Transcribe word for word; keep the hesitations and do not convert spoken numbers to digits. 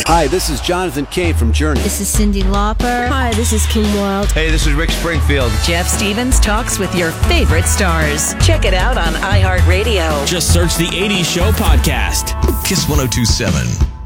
Hi, this is Jonathan Cain from Journey. This is Cyndi Lauper. Hi, this is Kim Wilde. Hey, this is Rick Springfield. Jeff Stevens talks with your favorite stars. Check it out on iHeartRadio. Just search the eighties Show podcast. Kiss one oh two seven.